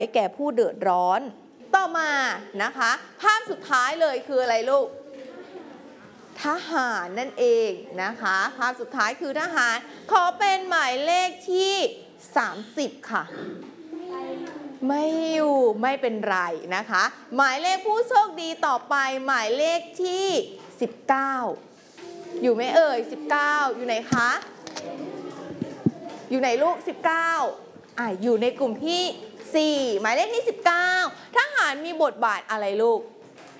แก่ผู้เดือดร้อนต่อมานะคะภาพสุดท้ายเลยคืออะไรลูกทหารนั่นเองนะคะภาพสุดท้ายคือทหารขอเป็นหมายเลขที่30ค่ะไม่อยู่ไม่เป็นไรนะคะหมายเลขผู้โชคดีต่อไปหมายเลขที่19อยู่ไหมเอ่ย19อยู่ไหนคะอยู่ไหนลูก19อยู่ในกลุ่มที่4หมายเลขที่19ทหารมีบทบาทอะไรลูก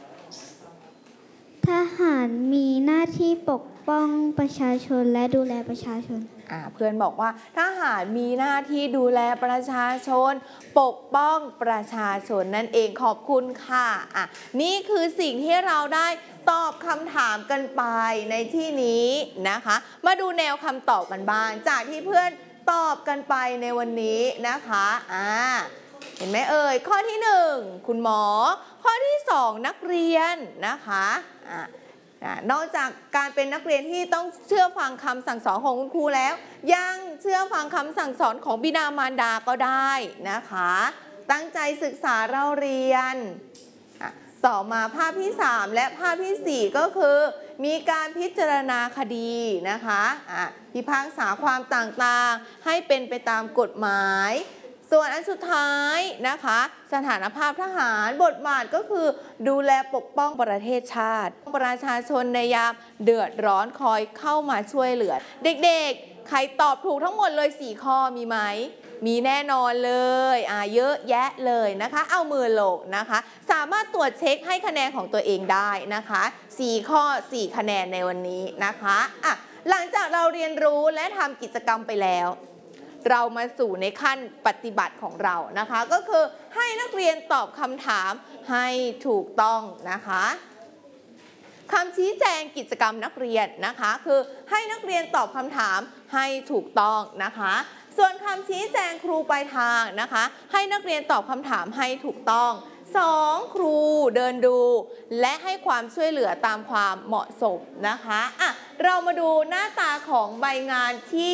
ทหารมีหน้าที่ปกป้องประชาชนและดูแลประชาชนเพื่อนบอกว่าทหารมีหน้าที่ดูแลประชาชนปกป้องประชาชนนั่นเองขอบคุณค่ะนี่คือสิ่งที่เราได้ตอบคำถามกันไปในที่นี้นะคะมาดูแนวคำตอบกันบ้างจากที่เพื่อนตอบกันไปในวันนี้นะคะเห็นไหมเอ่ยข้อที่1คุณหมอข้อที่2นักเรียนนะคะนอกจากการเป็นนักเรียนที่ต้องเชื่อฟังคำสั่งสอนของคุณครูแล้วยังเชื่อฟังคำสั่งสอนของบิดามารดาก็ได้นะคะตั้งใจศึกษาเราเรียนต่อมาภาพที่3และภาพที่4ก็คือมีการพิจารณาคดีนะคะพิพากษาความต่างๆให้เป็นไปตามกฎหมายส่วนอันสุดท้ายนะคะสถานภาพทหารบทบาทก็คือดูแลปกป้องประเทศชาติประชาชนในยามเดือดร้อนคอยเข้ามาช่วยเหลือเด็กๆใครตอบถูกทั้งหมดเลย4ข้อมีไหมมีแน่นอนเลยเยอะแยะเลยนะคะเอามือลงนะคะสามารถตรวจเช็คให้คะแนนของตัวเองได้นะคะ4ข้อ4คะแนนในวันนี้นะคะหลังจากเราเรียนรู้และทำกิจกรรมไปแล้วเรามาสู่ในขั้นปฏิบัติของเรานะคะก็คือให้นักเรียนตอบคำถามให้ถูกต้องนะคะคำชี้แจงกิจกรรมนักเรียนนะคะคือให้นักเรียนตอบคำถามให้ถูกต้องนะคะส่วนคำชี้แจงครูปลายทางนะคะให้นักเรียนตอบคำถามให้ถูกต้อง2ครูเดินดูและให้ความช่วยเหลือตามความเหมาะสมนะคะเรามาดูหน้าตาของใบงานที่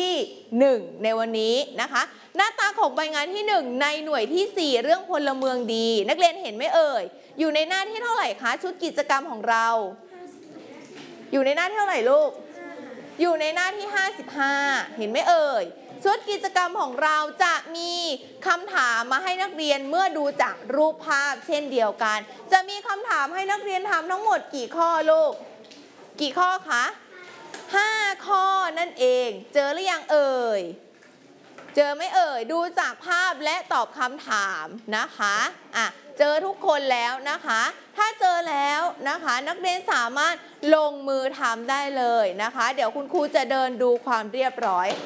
1ในวันนี้นะคะหน้าตาของใบงานที่1ในหน่วยที่4เรื่องพลเมืองดีนักเรียนเห็นไหมเอ่ยอยู่ในหน้าที่เท่าไหร่คะชุดกิจกรรมของเราอยู่ในหน้าที่เท่าไหร่ลูกอยู่ในหน้าที่55เห็นไหมเอ่ยชุดกิจกรรมของเราจะมีคำถามมาให้นักเรียนเมื่อดูจากรูปภาพเช่นเดียวกันจะมีคำถามให้นักเรียนทำทั้งหมดกี่ข้อลูกกี่ข้อคะ5ข้อนั่นเองเจอหรือยังเอ่ยเจอไหมเอ่ยดูจากภาพและตอบคำถามนะคะเจอทุกคนแล้วนะคะถ้าเจอแล้วนะคะนักเรียนสามารถลงมือทำได้เลยนะคะเดี๋ยวคุณครูจะเดินดูความเรียบร้อย